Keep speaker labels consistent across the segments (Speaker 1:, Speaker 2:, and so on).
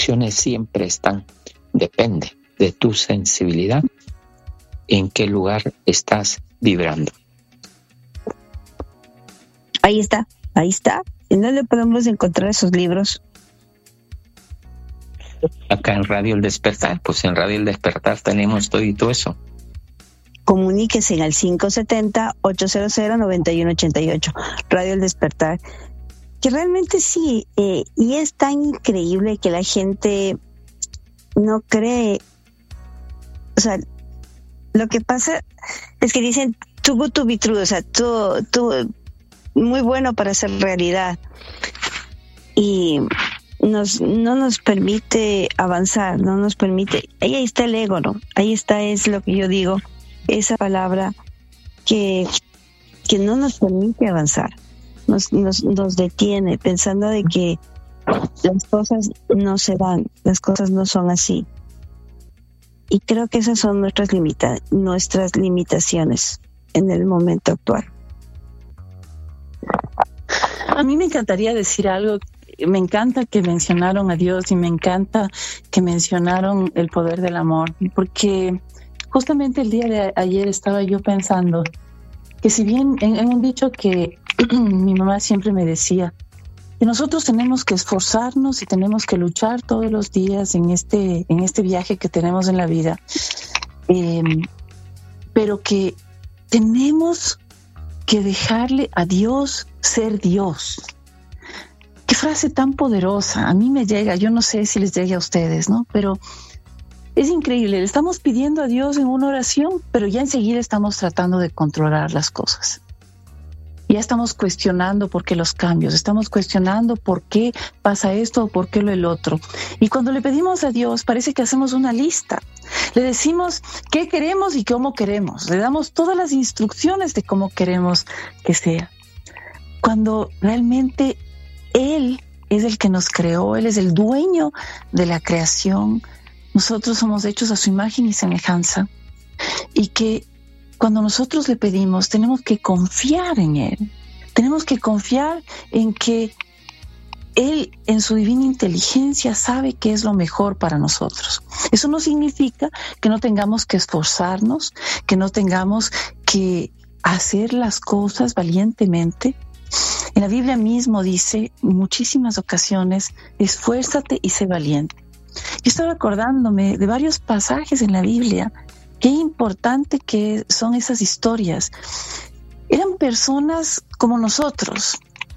Speaker 1: instrucciones siempre están. Depende de tu sensibilidad, en qué lugar estás vibrando.
Speaker 2: Ahí está. ¿Y dónde podemos encontrar esos libros?
Speaker 1: Acá en Radio El Despertar, pues en Radio El Despertar tenemos todo y todo eso.
Speaker 2: Comuníquese al 570-800-9188, Radio El Despertar. Que realmente sí, y es tan increíble que la gente no cree. O sea, lo que pasa es que dicen too good to be true, o sea, tú muy bueno para ser realidad, y no nos permite avanzar, no nos permite. Ahí está el ego, ¿no? Ahí está, es lo que yo digo, esa palabra que no nos permite avanzar, nos detiene pensando de que las cosas no se dan, las cosas no son así. Y creo que esas son nuestras limitaciones en el momento actual.
Speaker 3: A mí me encantaría decir algo. Me encanta que mencionaron a Dios y me encanta que mencionaron el poder del amor, porque justamente el día de ayer estaba yo pensando que si bien en un dicho que mi mamá siempre me decía, que nosotros tenemos que esforzarnos y tenemos que luchar todos los días en este viaje que tenemos en la vida, pero que tenemos que dejarle a Dios ser Dios. Qué frase tan poderosa. A mí me llega, yo no sé si les llegue a ustedes, ¿no? Pero es increíble. Le estamos pidiendo a Dios en una oración, pero ya enseguida estamos tratando de controlar las cosas. Ya estamos cuestionando por qué los cambios, estamos cuestionando por qué pasa esto o por qué lo el otro. Y cuando le pedimos a Dios, parece que hacemos una lista. Le decimos qué queremos y cómo queremos. Le damos todas las instrucciones de cómo queremos que sea. Cuando realmente Él es el que nos creó, Él es el dueño de la creación. Nosotros somos hechos a su imagen y semejanza. Y que cuando nosotros le pedimos, tenemos que confiar en Él. Tenemos que confiar en que Él, en su divina inteligencia, sabe qué es lo mejor para nosotros. Eso no significa que no tengamos que esforzarnos, que no tengamos que hacer las cosas valientemente. En la Biblia mismo dice en muchísimas ocasiones, esfuérzate y sé valiente. Yo estaba acordándome de varios pasajes en la Biblia. Qué importante que son esas historias. Eran personas como nosotros.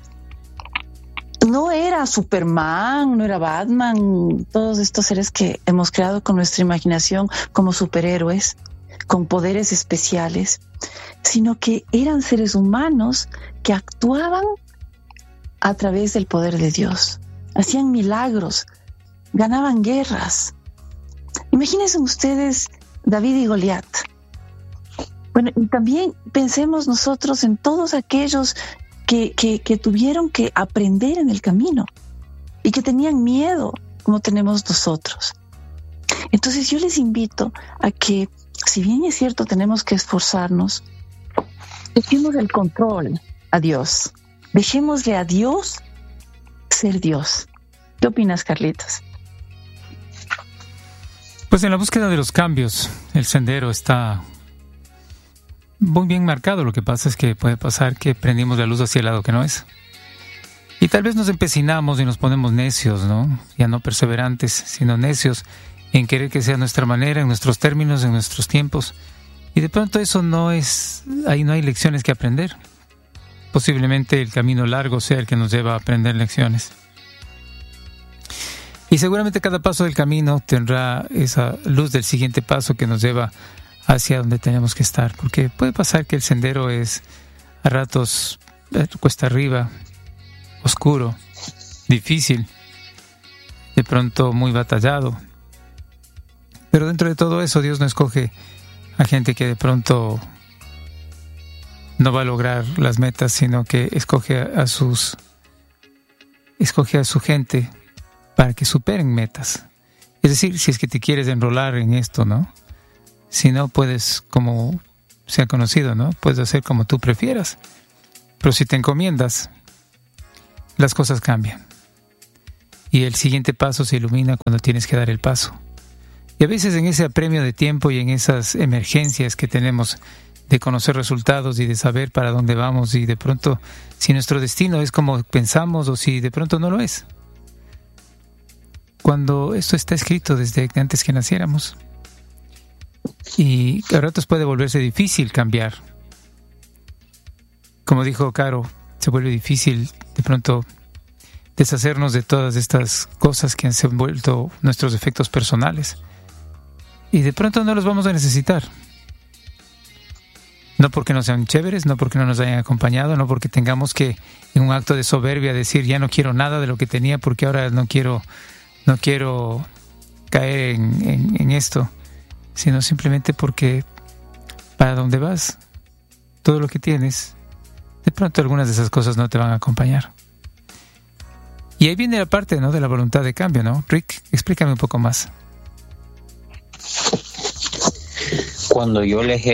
Speaker 3: No era Superman, no era Batman, todos estos seres que hemos creado con nuestra imaginación como superhéroes, con poderes especiales, sino que eran seres humanos que actuaban a través del poder de Dios. Hacían milagros, ganaban guerras. Imagínense ustedes David y Goliat. Bueno, y también pensemos nosotros en todos aquellos que tuvieron que aprender en el camino y que tenían miedo, como tenemos nosotros. Entonces yo les invito a que, si bien es cierto, tenemos que esforzarnos, dejemos el control a Dios. Dejémosle a Dios ser Dios. ¿Qué opinas, Carlitos?
Speaker 4: Pues en la búsqueda de los cambios, el sendero está muy bien marcado. Lo que pasa es que puede pasar que prendimos la luz hacia el lado que no es. Y tal vez nos empecinamos y nos ponemos necios, ¿no? Ya no perseverantes, sino necios en querer que sea nuestra manera, en nuestros términos, en nuestros tiempos. Y de pronto eso no es, ahí no hay lecciones que aprender. Posiblemente el camino largo sea el que nos lleva a aprender lecciones. Y seguramente cada paso del camino tendrá esa luz del siguiente paso que nos lleva hacia donde tenemos que estar. Porque puede pasar que el sendero es a ratos cuesta arriba, oscuro, difícil, de pronto muy batallado. Pero dentro de todo eso Dios no escoge a gente que de pronto no va a lograr las metas, sino que escoge a su gente para que superen metas. Es decir, si es que te quieres enrolar en esto, ¿no? Si no, puedes, como se ha conocido, ¿no? Puedes hacer como tú prefieras. Pero si te encomiendas, las cosas cambian. y el siguiente paso se ilumina cuando tienes que dar el paso. Y a veces en ese apremio de tiempo y en esas emergencias que tenemos de conocer resultados y de saber para dónde vamos, y de pronto si nuestro destino es como pensamos o si de pronto no lo es, cuando esto está escrito desde antes que naciéramos, y a ratos puede volverse difícil cambiar. Como dijo Caro, se vuelve difícil de pronto deshacernos de todas estas cosas que han vuelto nuestros defectos personales, y de pronto no los vamos a necesitar. No porque no sean chéveres, no porque no nos hayan acompañado, no porque tengamos que, en un acto de soberbia, decir ya no quiero nada de lo que tenía porque ahora no quiero caer en esto, sino simplemente porque para donde vas, todo lo que tienes, de pronto algunas de esas cosas no te van a acompañar. Y ahí viene la parte, ¿no?, de la voluntad de cambio, ¿no? Rick, explícame un poco más.
Speaker 1: Cuando yo les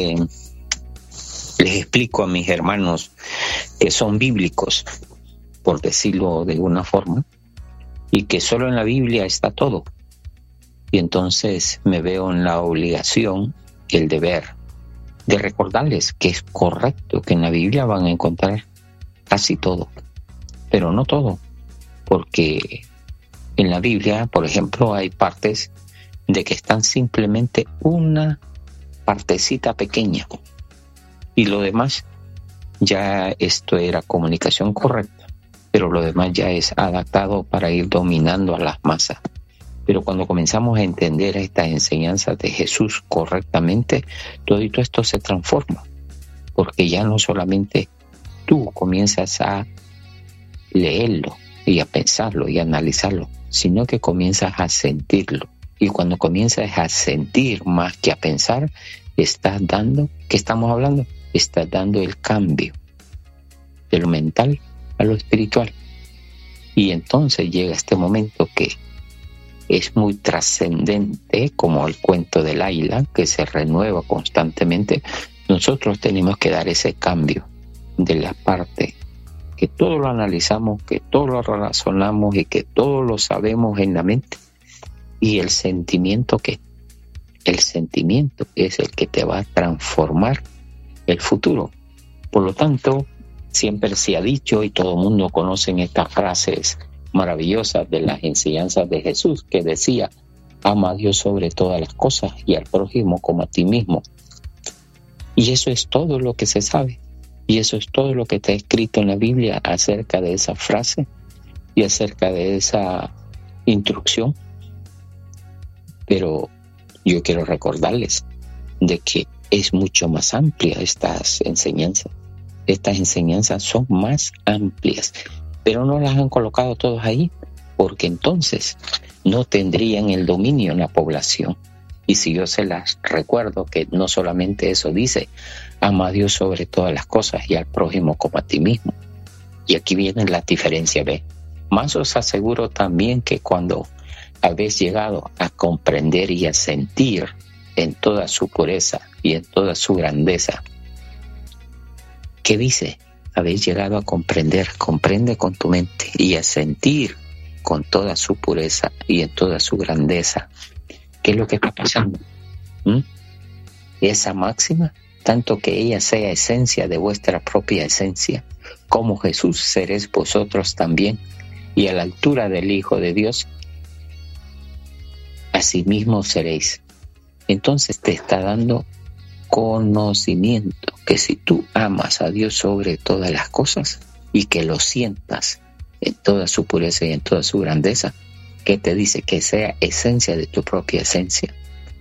Speaker 1: explico a mis hermanos que son bíblicos, por decirlo de alguna forma, y que solo en la Biblia está todo, y entonces me veo en la obligación, el deber, de recordarles que es correcto, que en la Biblia van a encontrar casi todo, pero no todo, porque en la Biblia, por ejemplo, hay partes de que están simplemente una partecita pequeña, y lo demás ya esto era comunicación correcta, pero lo demás ya es adaptado para ir dominando a las masas. Pero cuando comenzamos a entender estas enseñanzas de Jesús correctamente, todo esto se transforma, porque ya no solamente tú comienzas a leerlo y a pensarlo y a analizarlo, sino que comienzas a sentirlo. Y cuando comienzas a sentir más que a pensar, estás dando, ¿qué estamos hablando? Estás dando el cambio de lo mental a lo espiritual. Y entonces llega este momento que es muy trascendente, como el cuento del águila, que se renueva constantemente. Nosotros tenemos que dar ese cambio de la parte que todo lo analizamos, que todo lo razonamos y que todo lo sabemos en la mente, y el sentimiento es el que te va a transformar el futuro. Por lo tanto, siempre se ha dicho, y todo el mundo conoce estas frases maravillosas de las enseñanzas de Jesús, que decía: ama a Dios sobre todas las cosas y al prójimo como a ti mismo. Y eso es todo lo que se sabe, y eso es todo lo que está escrito en la Biblia acerca de esa frase y acerca de esa instrucción. Pero yo quiero recordarles de que es mucho más amplia estas enseñanzas. Estas enseñanzas son más amplias, pero no las han colocado todas ahí, porque entonces no tendrían el dominio en la población. Y si yo se las recuerdo, que no solamente eso dice: ama a Dios sobre todas las cosas y al prójimo como a ti mismo. Y aquí viene la diferencia, ¿ve? Más os aseguro también que cuando habéis llegado a comprender y a sentir en toda su pureza y en toda su grandeza. ¿Qué dice? Habéis llegado a comprender, comprende con tu mente, y a sentir con toda su pureza y en toda su grandeza. ¿Qué es lo que está pasando? Esa máxima, tanto que ella sea esencia de vuestra propia esencia, como Jesús seréis vosotros también, y a la altura del Hijo de Dios, asimismo seréis. Entonces te está dando conocimiento, que si tú amas a Dios sobre todas las cosas y que lo sientas en toda su pureza y en toda su grandeza, que te dice que sea esencia de tu propia esencia.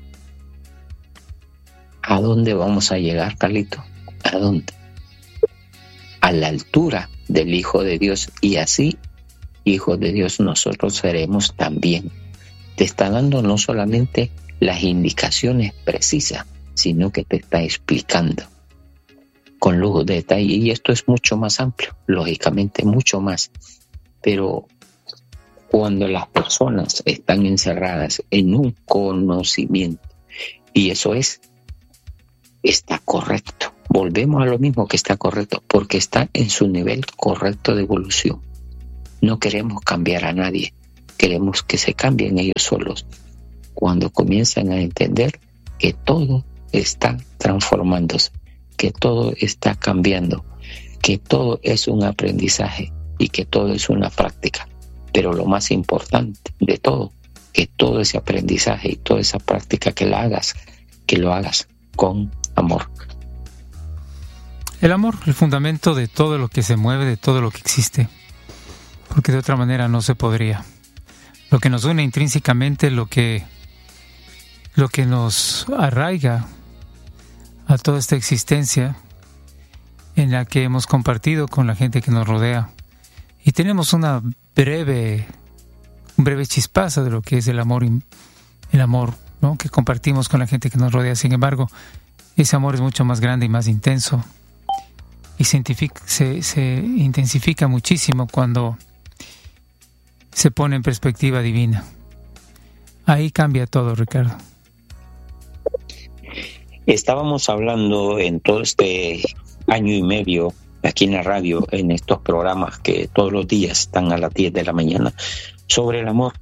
Speaker 1: ¿A dónde vamos a llegar, Carlito? ¿A dónde? A la altura del Hijo de Dios, y así, Hijo de Dios, nosotros seremos también. Te está dando no solamente las indicaciones precisas, sino que te está explicando con lujo de detalle, y esto es mucho más amplio, lógicamente mucho más. Pero cuando las personas están encerradas en un conocimiento, y eso está correcto, volvemos a lo mismo, que está correcto, porque está en su nivel correcto de evolución. No queremos cambiar a nadie, queremos que se cambien ellos solos cuando comienzan a entender que todo está transformándose, que todo está cambiando, que todo es un aprendizaje y que todo es una práctica. Pero lo más importante de todo, que todo ese aprendizaje y toda esa práctica que lo hagas con amor.
Speaker 4: El amor, el fundamento de todo lo que se mueve, de todo lo que existe, porque de otra manera no se podría. Lo que nos une intrínsecamente, lo que nos arraiga a toda esta existencia en la que hemos compartido con la gente que nos rodea. Y tenemos un breve chispazo de lo que es el amor, ¿no?, que compartimos con la gente que nos rodea. Sin embargo, ese amor es mucho más grande y más intenso. Y se intensifica muchísimo cuando se pone en perspectiva divina. Ahí cambia todo, Ricardo.
Speaker 1: Estábamos hablando en todo este año y medio aquí en la radio, en estos programas que todos los días están a las 10 de la mañana, sobre el amor.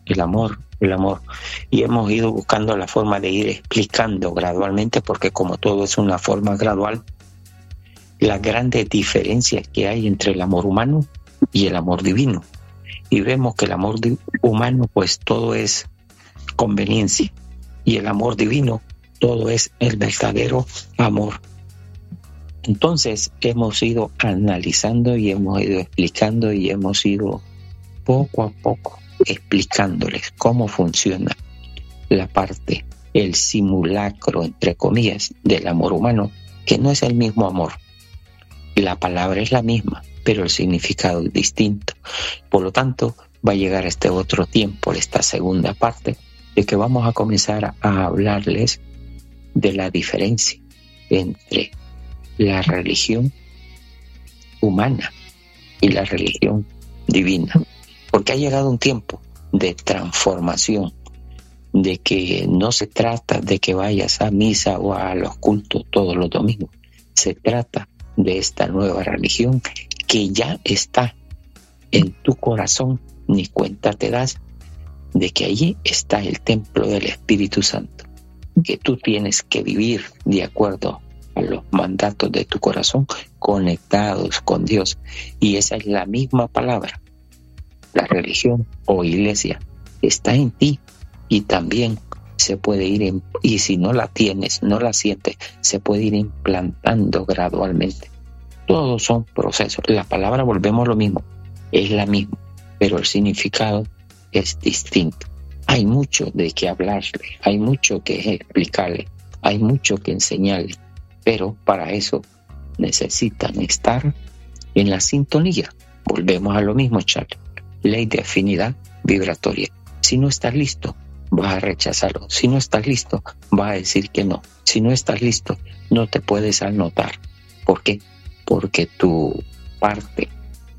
Speaker 1: Y hemos ido buscando la forma de ir explicando gradualmente, porque como todo es una forma gradual, las grandes diferencias que hay entre el amor humano y el amor divino. Y vemos que el amor humano, pues todo es conveniencia, y el amor divino, todo es el verdadero amor. Entonces hemos ido analizando y hemos ido explicando y hemos ido poco a poco explicándoles cómo funciona la parte, el simulacro, entre comillas, del amor humano, que no es el mismo amor. La palabra es la misma, pero el significado es distinto. Por lo tanto, va a llegar este otro tiempo, esta segunda parte, de que vamos a comenzar a hablarles de la diferencia entre la religión humana y la religión divina, porque ha llegado un tiempo de transformación, de que no se trata de que vayas a misa o a los cultos todos los domingos, se trata de esta nueva religión que ya está en tu corazón, ni cuenta te das de que allí está el templo del Espíritu Santo, que tú tienes que vivir de acuerdo a los mandatos de tu corazón, conectados con Dios. Y esa es la misma palabra. La religión o iglesia está en ti y también se puede ir, y si no la tienes, no la sientes, se puede ir implantando gradualmente. Todos son procesos. La palabra, volvemos a lo mismo, es la misma, pero el significado es distinto. Hay mucho de qué hablarle, hay mucho que explicarle, hay mucho que enseñarle, pero para eso necesitan estar en la sintonía. Volvemos a lo mismo, Charlie. Ley de afinidad vibratoria. Si no estás listo, vas a rechazarlo. Si no estás listo, vas a decir que no. Si no estás listo, no te puedes anotar. ¿Por qué? Porque tu parte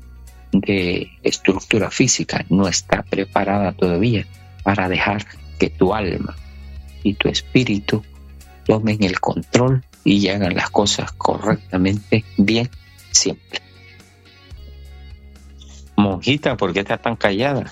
Speaker 1: de estructura física no está preparada todavía para dejar que tu alma y tu espíritu tomen el control y hagan las cosas correctamente, bien, siempre. Monjita, ¿por qué estás tan callada?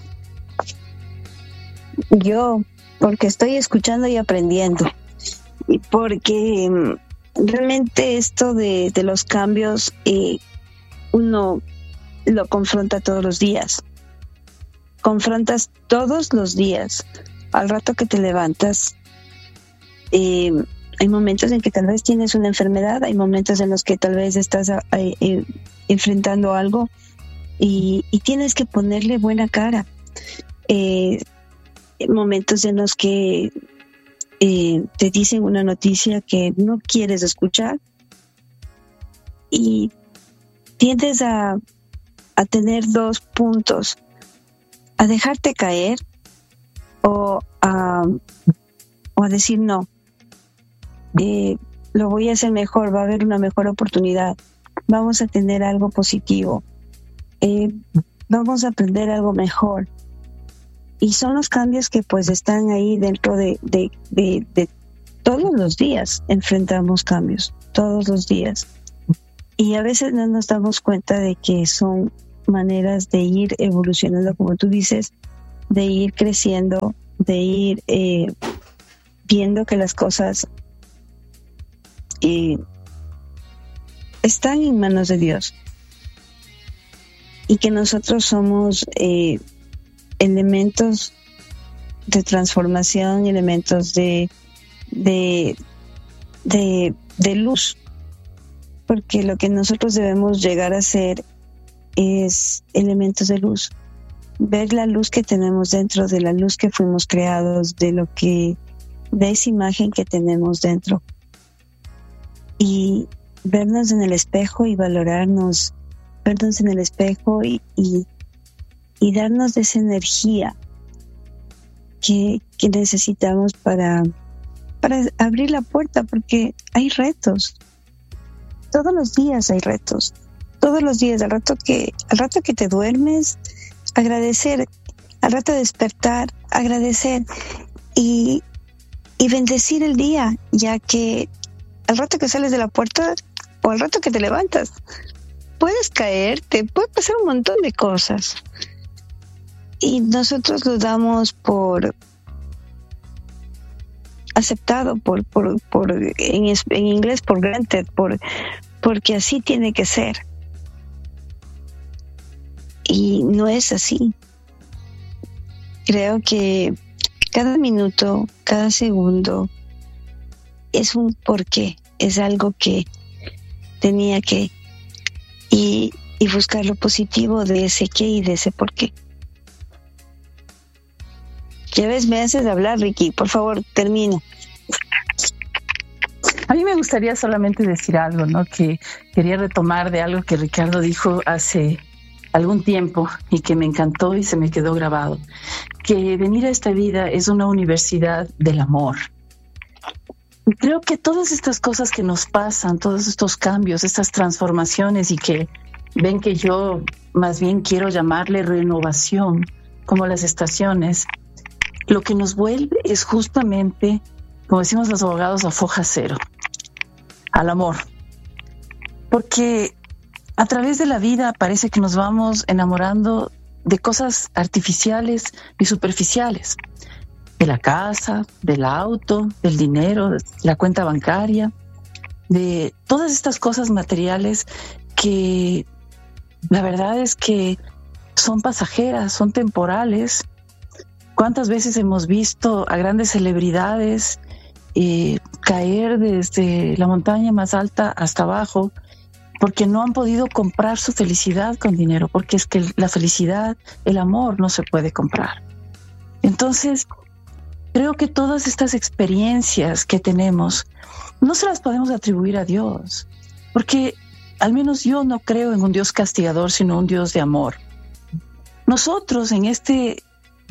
Speaker 2: Yo, porque estoy escuchando y aprendiendo. Y porque realmente esto de los cambios, uno lo confronta todos los días. Confrontas todos los días. Al rato que te levantas, hay momentos en que tal vez tienes una enfermedad, hay momentos en los que tal vez estás enfrentando algo y tienes que ponerle buena cara. Momentos en los que te dicen una noticia que no quieres escuchar y tiendes a tener dos puntos: a dejarte caer o a decir no, lo voy a hacer mejor, va a haber una mejor oportunidad, vamos a tener algo positivo, vamos a aprender algo mejor. Y son los cambios que pues están ahí dentro de todos los días. Enfrentamos cambios todos los días y a veces no nos damos cuenta de que son maneras de ir evolucionando, como tú dices, de ir creciendo, de ir viendo que las cosas están en manos de Dios y que nosotros somos elementos de transformación, elementos de luz, porque lo que nosotros debemos llegar a ser es elementos de luz, ver la luz que tenemos dentro, de la luz que fuimos creados, de esa imagen que tenemos dentro, y vernos en el espejo y valorarnos, vernos en el espejo y darnos de esa energía que necesitamos para abrir la puerta, porque hay retos. Todos los días hay retos. Todos los días, al rato que te duermes, agradecer, al rato de despertar, agradecer y bendecir el día, ya que al rato que sales de la puerta o al rato que te levantas, puedes caerte, puede pasar un montón de cosas. Y nosotros lo damos por aceptado, en inglés por granted, porque así tiene que ser. Y no es así. Creo que cada minuto, cada segundo es un porqué, es algo que tenía que, y buscar lo positivo de ese qué y de ese porqué. Ya ves, me haces hablar, Ricky. Por favor, termina.
Speaker 3: A mí me gustaría solamente decir algo, ¿no? Que quería retomar de algo que Ricardo dijo hace algún tiempo y que me encantó y se me quedó grabado. Que venir a esta vida es una universidad del amor. Y creo que todas estas cosas que nos pasan, todos estos cambios, estas transformaciones, y que ven que yo más bien quiero llamarle renovación, como las estaciones, lo que nos vuelve es justamente, como decimos los abogados, a foja cero, al amor. Porque a través de la vida parece que nos vamos enamorando de cosas artificiales y superficiales, de la casa, del auto, del dinero, de la cuenta bancaria, de todas estas cosas materiales que la verdad es que son pasajeras, son temporales. ¿Cuántas veces hemos visto a grandes celebridades caer desde la montaña más alta hasta abajo porque no han podido comprar su felicidad con dinero? Porque es que la felicidad, el amor no se puede comprar. Entonces, creo que todas estas experiencias que tenemos no se las podemos atribuir a Dios, porque al menos yo no creo en un Dios castigador, sino un Dios de amor. Nosotros en este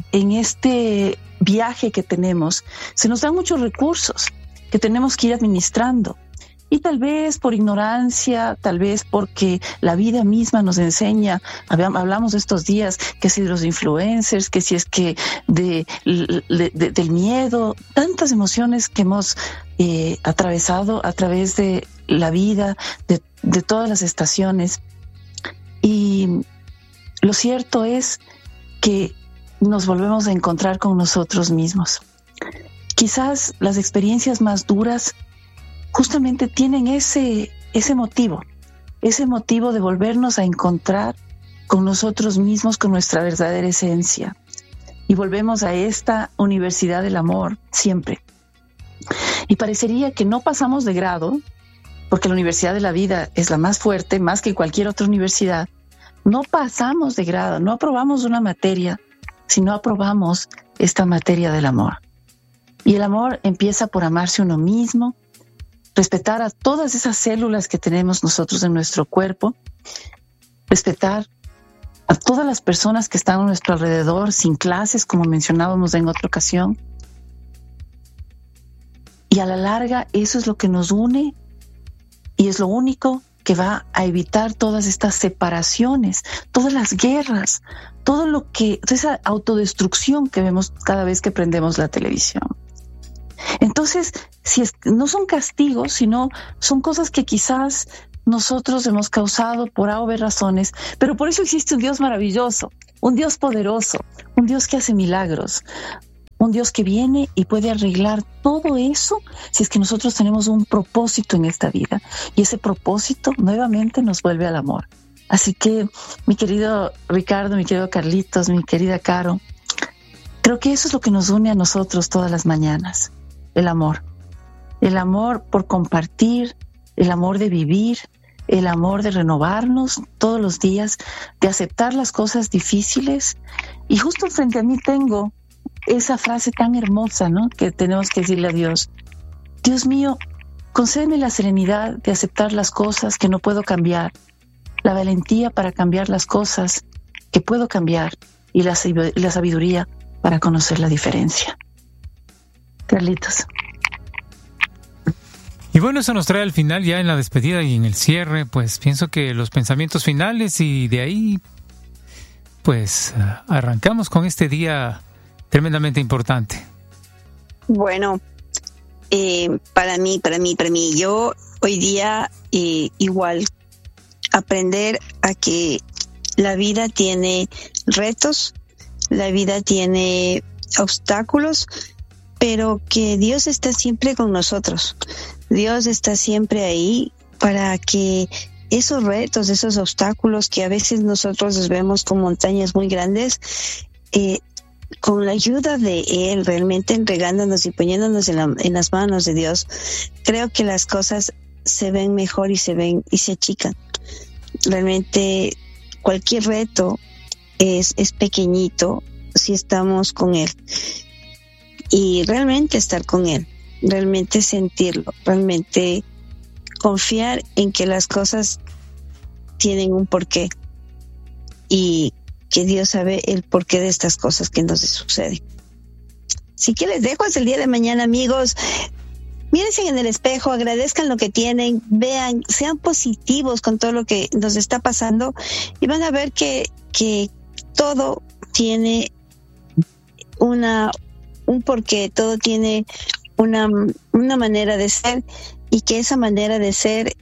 Speaker 3: viaje que tenemos, se nos dan muchos recursos que tenemos que ir administrando. Y tal vez por ignorancia, tal vez porque la vida misma nos enseña, hablamos estos días, que si de los influencers, que si es que del miedo, tantas emociones que hemos atravesado a través de la vida, de todas las estaciones. Y lo cierto es que nos volvemos a encontrar con nosotros mismos. Quizás las experiencias más duras justamente tienen ese motivo de volvernos a encontrar con nosotros mismos, con nuestra verdadera esencia. Y volvemos a esta universidad del amor siempre. Y parecería que no pasamos de grado, porque la universidad de la vida es la más fuerte, más que cualquier otra universidad. No pasamos de grado, no aprobamos una materia, si no aprobamos esta materia del amor. Y el amor empieza por amarse uno mismo, respetar a todas esas células que tenemos nosotros en nuestro cuerpo, respetar a todas las personas que están a nuestro alrededor, sin clases, como mencionábamos en otra ocasión. Y a la larga eso es lo que nos une y es lo único que va a evitar todas estas separaciones, todas las guerras, toda esa autodestrucción que vemos cada vez que prendemos la televisión. Entonces, no son castigos, sino son cosas que quizás nosotros hemos causado por A o B razones, pero por eso existe un Dios maravilloso, un Dios poderoso, un Dios que hace milagros, un Dios que viene y puede arreglar todo eso si es que nosotros tenemos un propósito en esta vida. Y ese propósito nuevamente nos vuelve al amor. Así que, mi querido Ricardo, mi querido Carlitos, mi querida Caro, creo que eso es lo que nos une a nosotros todas las mañanas, el amor. El amor por compartir, el amor de vivir, el amor de renovarnos todos los días, de aceptar las cosas difíciles. Y justo frente a mí tengo esa frase tan hermosa, ¿no?, que tenemos que decirle a Dios. Dios mío, concédeme la serenidad de aceptar las cosas que no puedo cambiar, la valentía para cambiar las cosas que puedo cambiar y la sabiduría para conocer la diferencia. Carlitos.
Speaker 4: Y bueno, eso nos trae al final, ya en la despedida y en el cierre, pues pienso que los pensamientos finales, y de ahí pues arrancamos con este día tremendamente importante.
Speaker 2: Bueno, para mí, yo hoy día igual aprender a que la vida tiene retos, la vida tiene obstáculos, pero que Dios está siempre con nosotros. Dios está siempre ahí para que esos retos, esos obstáculos que a veces nosotros los vemos como montañas muy grandes, con la ayuda de Él, realmente entregándonos y poniéndonos en las manos de Dios, creo que las cosas se ven mejor y se achican. Realmente cualquier reto es pequeñito si estamos con Él. Y realmente estar con Él, realmente sentirlo, realmente confiar en que las cosas tienen un porqué y que Dios sabe el porqué de estas cosas que nos suceden. Así que les dejo hasta el día de mañana, amigos. Mírense en el espejo, agradezcan lo que tienen, vean, sean positivos con todo lo que nos está pasando y van a ver que todo tiene un porqué, todo tiene una manera de ser y que esa manera de ser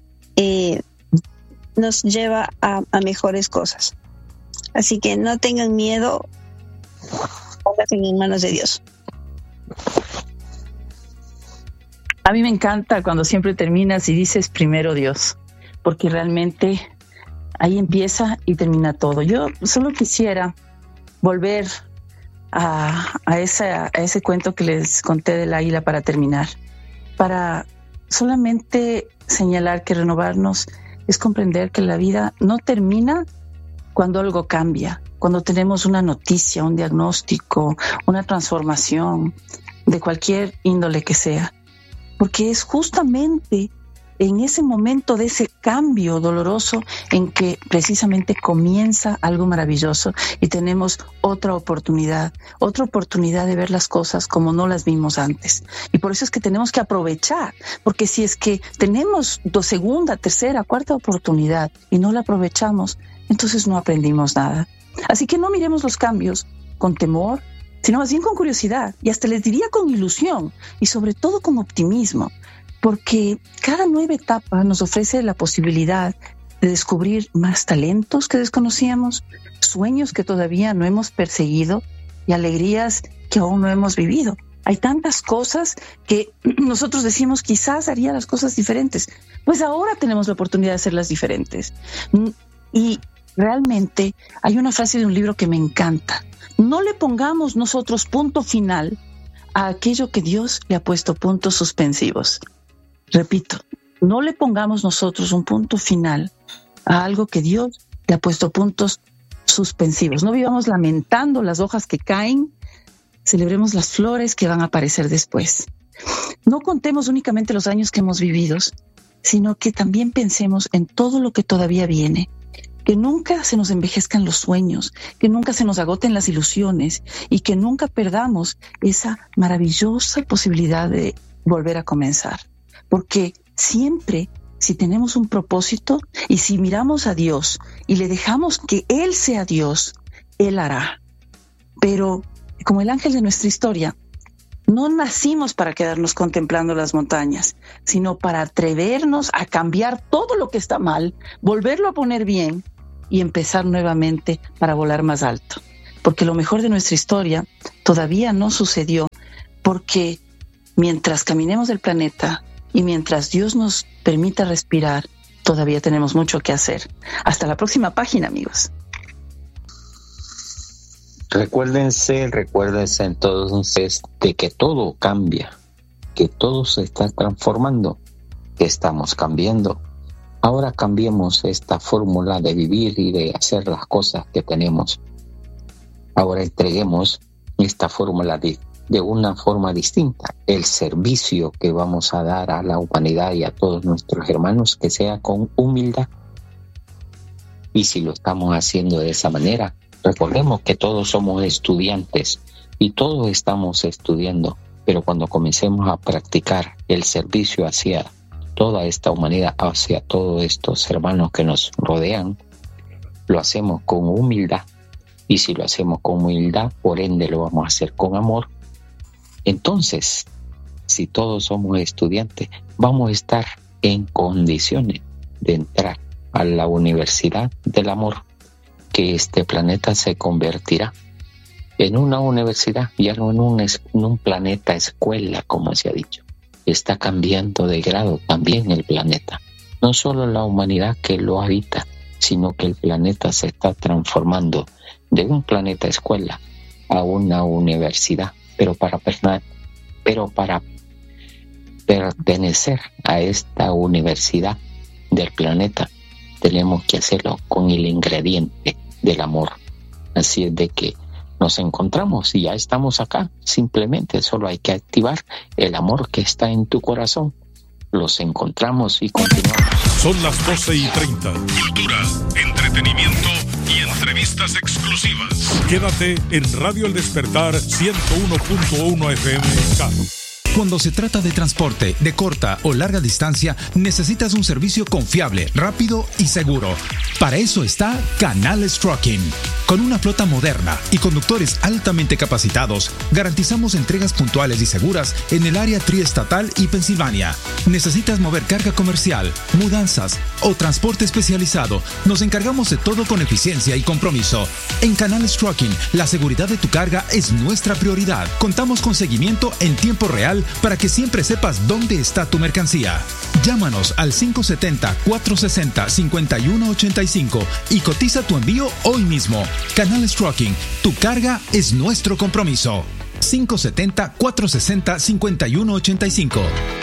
Speaker 2: nos lleva a mejores cosas. Así que no tengan miedo, pónganse en manos de Dios.
Speaker 3: A mí me encanta cuando siempre terminas y dices primero Dios, porque realmente ahí empieza y termina todo. Yo solo quisiera volver a ese cuento que les conté del águila para terminar, para solamente señalar que renovarnos es comprender que la vida no termina cuando algo cambia, cuando tenemos una noticia, un diagnóstico, una transformación de cualquier índole que sea, porque es justamente en ese momento de ese cambio doloroso en que precisamente comienza algo maravilloso y tenemos otra oportunidad de ver las cosas como no las vimos antes. Y por eso es que tenemos que aprovechar, porque si es que tenemos segunda, tercera, cuarta oportunidad y no la aprovechamos, entonces no aprendimos nada. Así que no miremos los cambios con temor, sino más bien con curiosidad y hasta les diría con ilusión y sobre todo con optimismo, porque cada nueva etapa nos ofrece la posibilidad de descubrir más talentos que desconocíamos, sueños que todavía no hemos perseguido y alegrías que aún no hemos vivido. Hay tantas cosas que nosotros decimos quizás haría las cosas diferentes. Pues ahora tenemos la oportunidad de hacerlas diferentes. Y realmente hay una frase de un libro que me encanta. No le pongamos nosotros punto final a aquello que Dios le ha puesto puntos suspensivos. Repito, no le pongamos nosotros un punto final a algo que Dios le ha puesto puntos suspensivos. No vivamos lamentando las hojas que caen, celebremos las flores que van a aparecer después. No contemos únicamente los años que hemos vivido, sino que también pensemos en todo lo que todavía viene. Que nunca se nos envejezcan los sueños, que nunca se nos agoten las ilusiones y que nunca perdamos esa maravillosa posibilidad de volver a comenzar. Porque siempre, si tenemos un propósito y si miramos a Dios y le dejamos que Él sea Dios, Él hará. Pero como el ángel de nuestra historia, No nacimos para quedarnos contemplando las montañas, sino para atrevernos a cambiar todo lo que está mal, volverlo a poner bien y empezar nuevamente para volar más alto. Porque lo mejor de nuestra historia todavía no sucedió, porque mientras caminemos el planeta y mientras Dios nos permita respirar, todavía tenemos mucho que hacer. Hasta la próxima página, amigos.
Speaker 1: Recuérdense entonces de que todo cambia, que todo se está transformando, que estamos cambiando. Ahora cambiemos esta fórmula de vivir y de hacer las cosas que tenemos. Ahora entreguemos esta fórmula de una forma distinta. El servicio que vamos a dar a la humanidad y a todos nuestros hermanos, que sea con humildad. Y si lo estamos haciendo de esa manera, recordemos que todos somos estudiantes y todos estamos estudiando, pero cuando comencemos a practicar el servicio hacia toda esta humanidad, hacia todos estos hermanos que nos rodean, lo hacemos con humildad. Y si lo hacemos con humildad, por ende lo vamos a hacer con amor. Entonces, si todos somos estudiantes, vamos a estar en condiciones de entrar a la universidad del amor, que este planeta se convertirá en una universidad, ya no en un planeta escuela, como se ha dicho. Está cambiando de grado también el planeta. No solo la humanidad que lo habita, sino que el planeta se está transformando de un planeta escuela a una universidad. Pero para pertenecer a esta universidad del planeta, tenemos que hacerlo con el ingrediente del amor. Así es de que nos encontramos y ya estamos acá. Simplemente solo hay que activar el amor que está en tu corazón. Los encontramos y continuamos.
Speaker 5: Son las 12:30. Cultura, entretenimiento y entrevistas exclusivas. Quédate en Radio El Despertar 101.1 FM.
Speaker 6: Cuando se trata de transporte de corta o larga distancia, necesitas un servicio confiable, rápido y seguro. Para eso está Canales Trucking. Con una flota moderna y conductores altamente capacitados, garantizamos entregas puntuales y seguras en el área triestatal y Pensilvania. ¿Necesitas mover carga comercial, mudanzas o transporte especializado? Nos encargamos de todo con eficiencia y compromiso. En Canales Trucking, la seguridad de tu carga es nuestra prioridad. Contamos con seguimiento en tiempo real para que siempre sepas dónde está tu mercancía. Llámanos al 570-460-5185 y cotiza tu envío hoy mismo. Canales Trucking, tu carga es nuestro compromiso. 570-460-5185.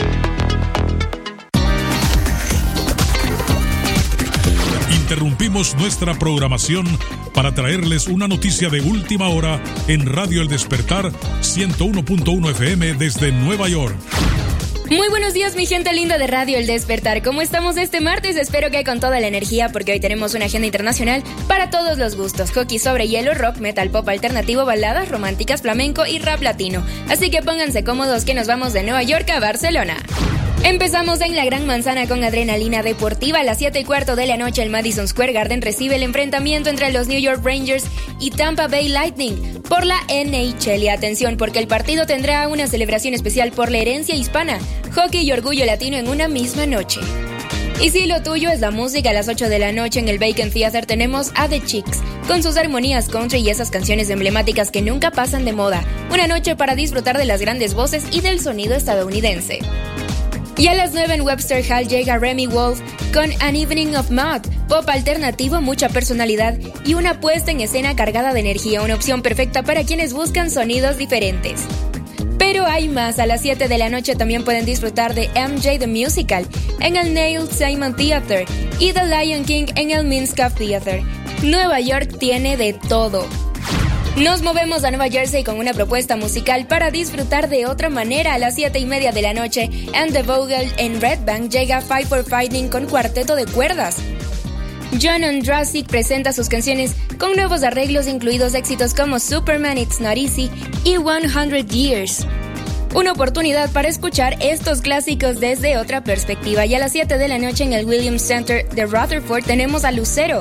Speaker 5: Interrumpimos nuestra programación para traerles una noticia de última hora en Radio El Despertar 101.1 FM desde Nueva York.
Speaker 7: Muy buenos días, mi gente linda de Radio El Despertar. ¿Cómo estamos este martes? Espero que con toda la energía, porque hoy tenemos una agenda internacional para todos los gustos. Hockey sobre hielo, rock, metal, pop alternativo, baladas románticas, flamenco y rap latino. Así que pónganse cómodos que nos vamos de Nueva York a Barcelona. Empezamos en la Gran Manzana con adrenalina deportiva. A las 7:15 de la noche el Madison Square Garden recibe el enfrentamiento entre los New York Rangers y Tampa Bay Lightning por la NHL. Y atención, porque el partido tendrá una celebración especial por la herencia hispana, hockey y orgullo latino en una misma noche. Y si lo tuyo es la música, a las 8 de la noche en el Bacon Theater tenemos a The Chicks, con sus armonías country y esas canciones emblemáticas que nunca pasan de moda. Una noche para disfrutar de las grandes voces y del sonido estadounidense. Y a las 9 en Webster Hall llega Remy Wolf con An Evening of Mud, pop alternativo, mucha personalidad y una puesta en escena cargada de energía, una opción perfecta para quienes buscan sonidos diferentes. Pero hay más. A las 7 de la noche también pueden disfrutar de MJ the Musical en el Neil Simon Theater y The Lion King en el Minskoff Theater. Nueva York tiene de todo. Nos movemos a Nueva Jersey con una propuesta musical para disfrutar de otra manera. A las 7:30 de la noche, And the Vogel en Red Bank llega Fight for Fighting con cuarteto de cuerdas. John Ondrasik presenta sus canciones con nuevos arreglos, incluidos éxitos como Superman It's Not Easy y 100 Years. Una oportunidad para escuchar estos clásicos desde otra perspectiva. Y a las 7 de la noche en el Williams Center de Rutherford tenemos a Lucero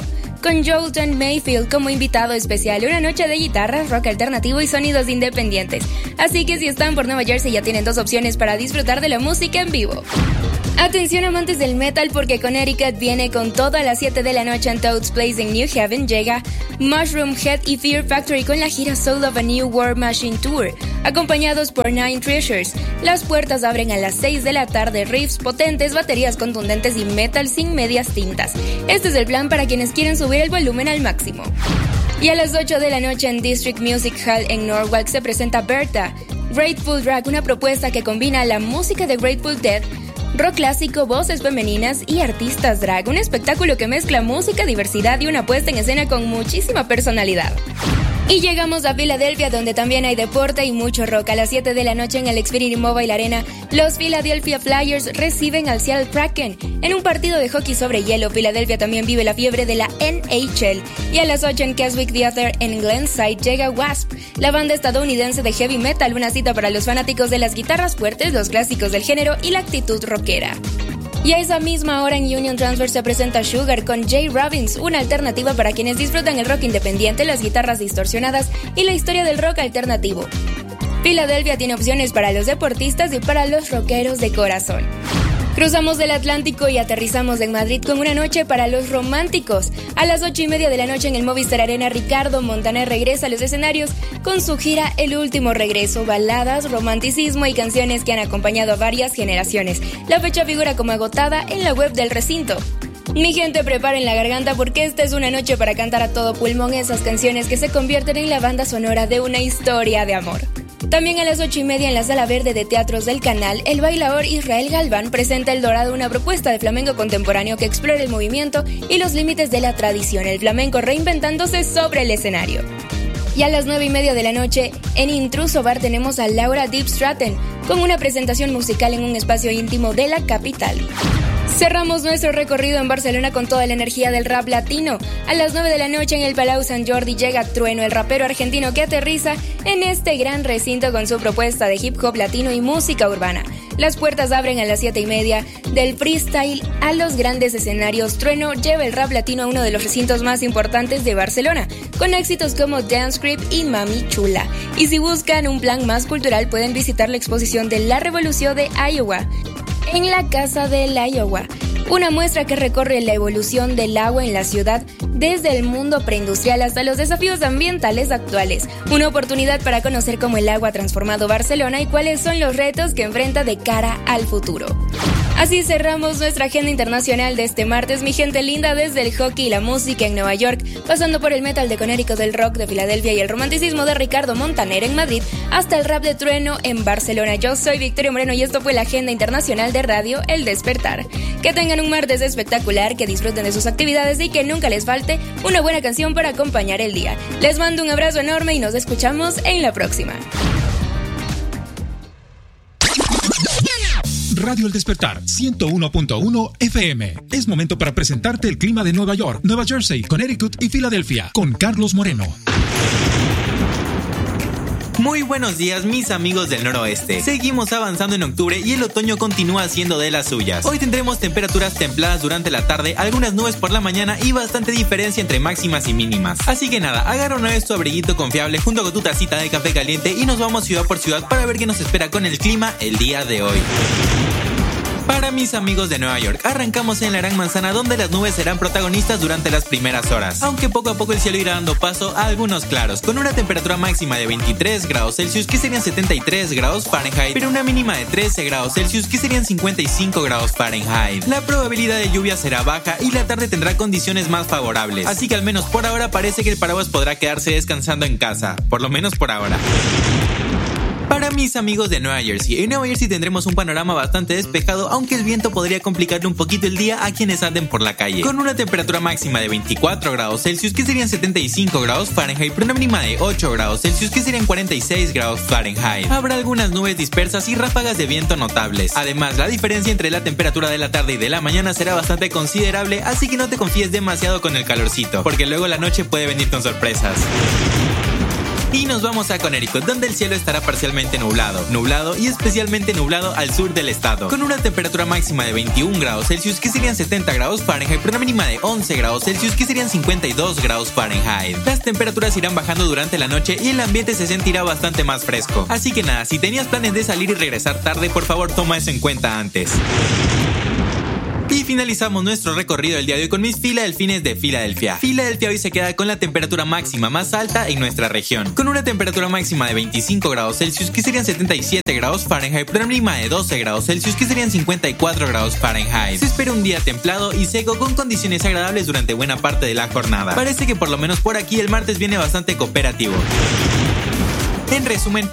Speaker 7: con Jolton Mayfield como invitado especial, una noche de guitarras, rock alternativo y sonidos independientes. Así que si están por Nueva Jersey ya tienen dos opciones para disfrutar de la música en vivo. Atención amantes del metal porque Connecticut viene con todo a las 7 de la noche en Toad's Place en New Haven. Llega Mushroom Head y Fear Factory con la gira Soul of a New War Machine Tour, acompañados por Nine Treasures. Las puertas abren a las 6 de la tarde, riffs potentes, baterías contundentes y metal sin medias tintas. Este es el plan para quienes quieren subir el volumen al máximo. Y a las 8 de la noche en District Music Hall en Norwalk se presenta Bertha, Grateful Drag, una propuesta que combina la música de Grateful Dead, rock clásico, voces femeninas y artistas drag. Un espectáculo que mezcla música, diversidad y una puesta en escena con muchísima personalidad. Y llegamos a Filadelfia, donde también hay deporte y mucho rock. A las 7 de la noche en el Xfinity Mobile Arena, los Philadelphia Flyers reciben al Seattle Kraken en un partido de hockey sobre hielo. Filadelfia también vive la fiebre de la NHL. Y a las 8 en Keswick Theatre en Glenside llega Wasp, la banda estadounidense de heavy metal, una cita para los fanáticos de las guitarras fuertes, los clásicos del género y la actitud rockera. Y a esa misma hora en Union Transfer se presenta Sugar con Jay Robbins, una alternativa para quienes disfrutan el rock independiente, las guitarras distorsionadas y la historia del rock alternativo. Filadelfia tiene opciones para los deportistas y para los rockeros de corazón. Cruzamos el Atlántico y aterrizamos en Madrid con una noche para los románticos. A las 8:30 de la noche en el Movistar Arena, Ricardo Montaner regresa a los escenarios con su gira El Último Regreso, baladas, romanticismo y canciones que han acompañado a varias generaciones. La fecha figura como agotada en la web del recinto. Mi gente, preparen la garganta porque esta es una noche para cantar a todo pulmón esas canciones que se convierten en la banda sonora de una historia de amor. También a las 8:30 en la Sala Verde de Teatros del Canal, el bailaor Israel Galván presenta El Dorado, una propuesta de flamenco contemporáneo que explora el movimiento y los límites de la tradición, el flamenco reinventándose sobre el escenario. Y a las 9:30 de la noche, en Intruso Bar tenemos a Laura Deep Stratton con una presentación musical en un espacio íntimo de la capital. Cerramos nuestro recorrido en Barcelona con toda la energía del rap latino. A las 9 de la noche en el Palau Sant Jordi llega Trueno, el rapero argentino que aterriza en este gran recinto con su propuesta de hip hop latino y música urbana. Las puertas abren a las 7:30. Del freestyle a los grandes escenarios, Trueno lleva el rap latino a uno de los recintos más importantes de Barcelona, con éxitos como Dance Creep y Mami Chula. Y si buscan un plan más cultural, pueden visitar la exposición de La Revolución de Iowa en la Casa del Iowa, una muestra que recorre la evolución del agua en la ciudad desde el mundo preindustrial hasta los desafíos ambientales actuales. Una oportunidad para conocer cómo el agua ha transformado Barcelona y cuáles son los retos que enfrenta de cara al futuro. Así cerramos nuestra agenda internacional de este martes, mi gente linda, desde el hockey y la música en Nueva York, pasando por el metal de Connecticut, el rock de Filadelfia y el romanticismo de Ricardo Montaner en Madrid, hasta el rap de Trueno en Barcelona. Yo soy Victoria Moreno y esto fue la agenda internacional de Radio El Despertar. Que tengan un martes espectacular, que disfruten de sus actividades y que nunca les falte una buena canción para acompañar el día. Les mando un abrazo enorme y nos escuchamos en la próxima.
Speaker 6: Radio El Despertar 101.1 FM. Es momento para presentarte el clima de Nueva York, Nueva Jersey, Connecticut y Filadelfia con Carlos Moreno.
Speaker 8: Muy buenos días, mis amigos del noroeste. Seguimos avanzando en octubre y el otoño continúa haciendo de las suyas. Hoy tendremos temperaturas templadas durante la tarde, algunas nubes por la mañana y bastante diferencia entre máximas y mínimas. Así que nada, agarra una vez tu abriguito confiable junto con tu tacita de café caliente y nos vamos ciudad por ciudad para ver qué nos espera con el clima el día de hoy. Para mis amigos de Nueva York, arrancamos en la Gran Manzana, donde las nubes serán protagonistas durante las primeras horas, aunque poco a poco el cielo irá dando paso a algunos claros, con una temperatura máxima de 23 grados Celsius, que serían 73 grados Fahrenheit, pero una mínima de 13 grados Celsius, que serían 55 grados Fahrenheit. La probabilidad de lluvia será baja y la tarde tendrá condiciones más favorables, así que al menos por ahora parece que el paraguas podrá quedarse descansando en casa, por lo menos por ahora. Para mis amigos de Nueva Jersey, en Nueva Jersey tendremos un panorama bastante despejado, aunque el viento podría complicarle un poquito el día a quienes anden por la calle, con una temperatura máxima de 24 grados Celsius, que serían 75 grados Fahrenheit, pero una mínima de 8 grados Celsius, que serían 46 grados Fahrenheit. Habrá algunas nubes dispersas y ráfagas de viento notables. Además, la diferencia entre la temperatura de la tarde y de la mañana será bastante considerable, así que no te confíes demasiado con el calorcito, porque luego la noche puede venir con sorpresas. Y nos vamos a Connecticut, donde el cielo estará parcialmente nublado y especialmente nublado al sur del estado, con una temperatura máxima de 21 grados Celsius, que serían 70 grados Fahrenheit, pero una mínima de 11 grados Celsius, que serían 52 grados Fahrenheit. Las temperaturas irán bajando durante la noche y el ambiente se sentirá bastante más fresco. Así que nada, si tenías planes de salir y regresar tarde, por favor toma eso en cuenta antes. Y finalizamos nuestro recorrido del día de hoy con mis Filadelfines de Filadelfia. Filadelfia hoy se queda con la temperatura máxima más alta en nuestra región, con una temperatura máxima de 25 grados Celsius, que serían 77 grados Fahrenheit, pero una mínima de 12 grados Celsius, que serían 54 grados Fahrenheit. Se espera un día templado y seco con condiciones agradables durante buena parte de la jornada. Parece que por lo menos por aquí el martes viene bastante cooperativo. En resumen,